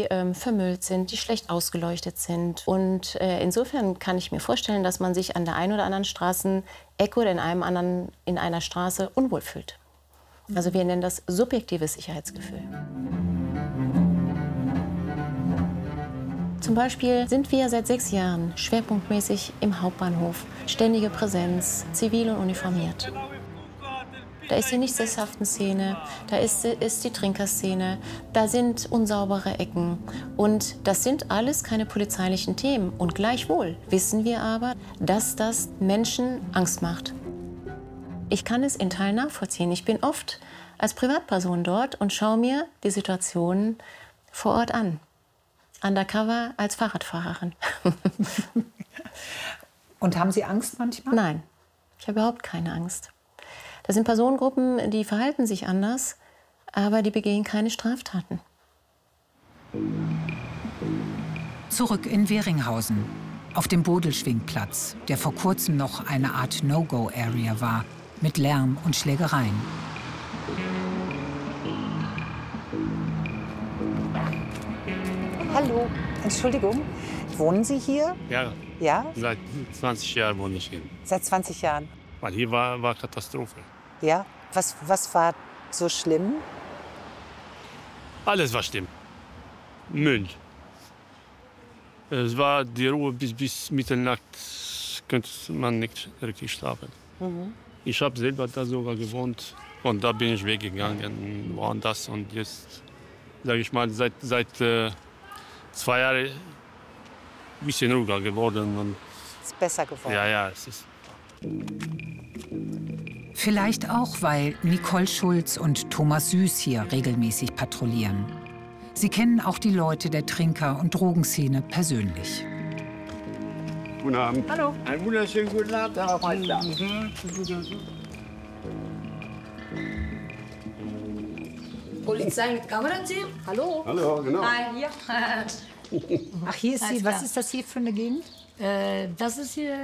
die vermüllt sind, die schlecht ausgeleuchtet sind. Und insofern kann ich mir vorstellen, dass man sich an der einen oder anderen Straßenecke oder in einer Straße unwohl fühlt. Also wir nennen das subjektives Sicherheitsgefühl. Zum Beispiel sind wir seit 6 Jahren schwerpunktmäßig im Hauptbahnhof. Ständige Präsenz, zivil und uniformiert. Da ist die nicht sesshaften Szene, da ist die Trinkerszene, da sind unsaubere Ecken. Und das sind alles keine polizeilichen Themen. Und gleichwohl wissen wir aber, dass das Menschen Angst macht. Ich kann es in Teilen nachvollziehen. Ich bin oft als Privatperson dort und schaue mir die Situation vor Ort an. Undercover als Fahrradfahrerin. Und haben Sie Angst manchmal? Nein, ich habe überhaupt keine Angst. Das sind Personengruppen, die verhalten sich anders, aber die begehen keine Straftaten. Zurück in Weringhausen, auf dem Bodelschwingplatz, der vor kurzem noch eine Art No-Go-Area war, mit Lärm und Schlägereien. Hallo, Entschuldigung, wohnen Sie hier? Ja, Ja? seit 20 Jahren wohne ich hier. Seit 20 Jahren? Weil hier war Katastrophe. Ja? Was war so schlimm? Alles war schlimm. Müll. Es war die Ruhe bis Mitternacht, könnte man nicht richtig schlafen. Ich habe selber da sogar gewohnt und da bin ich weggegangen, woanders. Und jetzt, sage ich mal, seit 2 Jahren ein bisschen ruhiger geworden. Und Ist besser geworden? ja, es ist. Vielleicht auch, weil Nicole Schulz und Thomas Süß hier regelmäßig patrouillieren. Sie kennen auch die Leute der Trinker- und Drogenszene persönlich. Guten Abend. Hallo. Einen wunderschönen guten Abend, Herr Meister. Polizei mit Kamerateam? Hallo? Hallo, genau. Hi, ja. Ach, hier ist sie. Was ist das hier für eine Gegend? Das ist hier,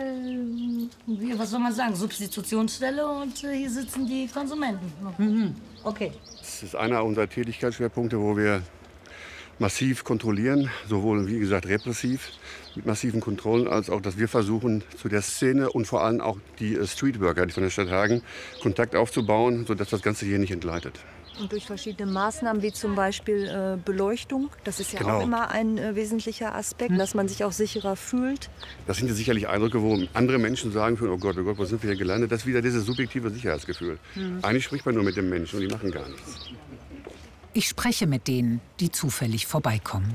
was soll man sagen, Substitutionsstelle und hier sitzen die Konsumenten. Okay. Das ist einer unserer Tätigkeitsschwerpunkte, wo wir massiv kontrollieren, sowohl, wie gesagt, repressiv mit massiven Kontrollen, als auch, dass wir versuchen, zu der Szene und vor allem auch die Streetworker, die von der Stadt Hagen, Kontakt aufzubauen, sodass das Ganze hier nicht entgleitet. Und durch verschiedene Maßnahmen, wie zum Beispiel Beleuchtung, das ist ja Genau. auch immer ein wesentlicher Aspekt, dass man sich auch sicherer fühlt. Das sind ja sicherlich Eindrücke, wo andere Menschen sagen, oh Gott, wo sind wir hier gelandet? Das ist wieder dieses subjektive Sicherheitsgefühl. Eigentlich spricht man nur mit den Menschen und die machen gar nichts. Ich spreche mit denen, die zufällig vorbeikommen.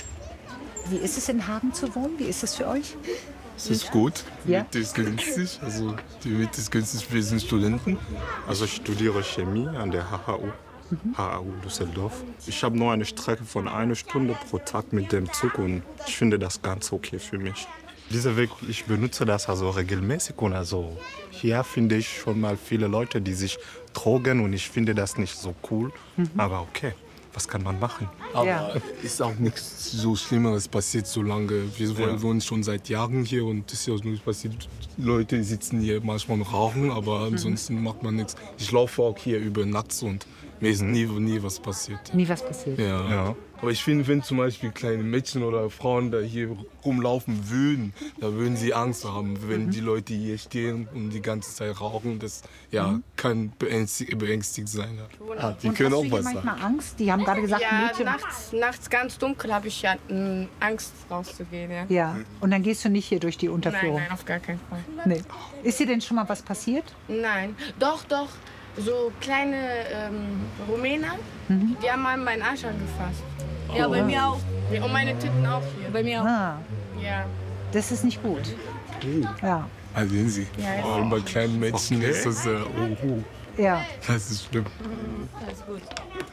Wie ist es in Hagen zu wohnen? Wie ist es für euch? Es ist gut, die Ja. Miete ist günstig, also die Miete ist günstig, wir sind Studenten. Also ich studiere Chemie an der HHU, HHU Düsseldorf. Ich habe nur eine Strecke von 1 Stunde pro Tag mit dem Zug und ich finde das ganz okay für mich. Dieser Weg, ich benutze das also regelmäßig und also hier finde ich schon mal viele Leute, die sich drogen und ich finde das nicht so cool, aber okay. Was kann man machen? Aber Ja. ist auch nichts so Schlimmeres passiert, so lange. Wir wohnen schon seit Jahren hier und es ist ja auch nicht passiert. Leute sitzen hier manchmal und rauchen, aber ansonsten macht man nichts. Ich laufe auch hier über nachts und mir ist nie was passiert. Nie was passiert. Ja. Aber ich finde, wenn zum Beispiel kleine Mädchen oder Frauen da hier rumlaufen würden, da würden sie Angst haben, wenn die Leute hier stehen und die ganze Zeit rauchen. Das kann beängstigend sein. Ja. Die Und können hast auch du hier was sagen. manchmal Angst? Die haben gerade gesagt, Ja, Mädchen. nachts ganz dunkel habe ich ja Angst rauszugehen. Ja. Ja. Und dann gehst du nicht hier durch die Unterführung? Nein, auf gar keinen Fall. Nee. Ist dir denn schon mal was passiert? Nein, doch. So kleine Rumäner, die haben mal meinen Arsch angefasst. Ja, bei mir auch. Ja, und meine Titten auch hier. Bei mir auch. Ah, Ja. das ist nicht gut. Ja. Also sehen Sie, Ja, vor allem bei kleinen Mädchen ist das, Ja. das ist schlimm. Alles gut.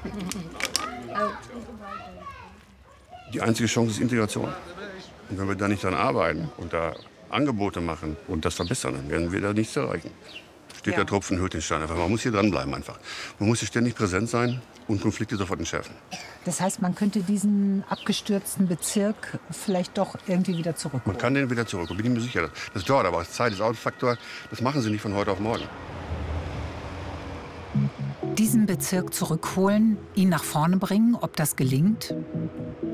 Die einzige Chance ist Integration. Und wenn wir da nicht dran arbeiten und da Angebote machen und das verbessern, dann werden wir da nichts erreichen. Steht Ja. der Tropfen, hüllt den Stein. Einfach, man muss hier dranbleiben einfach. Man muss hier ständig präsent sein und Konflikte sofort entschärfen. Das heißt, man könnte diesen abgestürzten Bezirk vielleicht doch irgendwie wieder zurückholen. Man kann den wieder zurück, bin ich mir sicher. Das dauert aber, Zeit ist auch ein Faktor. Das machen sie nicht von heute auf morgen. Diesen Bezirk zurückholen, ihn nach vorne bringen, ob das gelingt?